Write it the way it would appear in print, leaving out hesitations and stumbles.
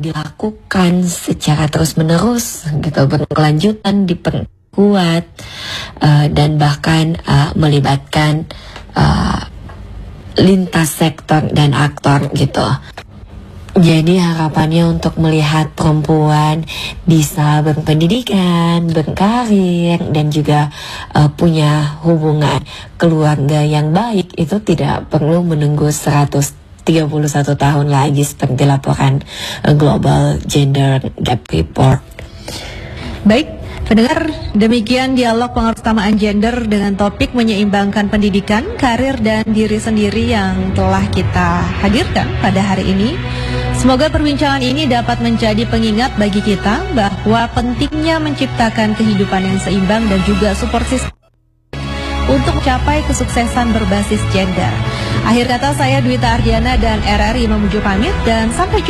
dilakukan secara terus-menerus gitu, berkelanjutan, diperkuat, dan bahkan melibatkan lintas sektor dan aktor gitu. Jadi harapannya untuk melihat perempuan bisa berpendidikan, berkarir, dan juga punya hubungan keluarga yang baik itu tidak perlu menunggu 131 tahun lagi seperti laporan Global Gender Gap Report. Baik, pendengar, demikian dialog pengersamaan gender dengan topik menyeimbangkan pendidikan, karir, dan diri sendiri yang telah kita hadirkan pada hari ini. Semoga perbincangan ini dapat menjadi pengingat bagi kita bahwa pentingnya menciptakan kehidupan yang seimbang dan juga support system untuk mencapai kesuksesan berbasis gender. Akhir kata, saya Dwita Ardiana dan RRI memuju pamit dan sampai jumpa.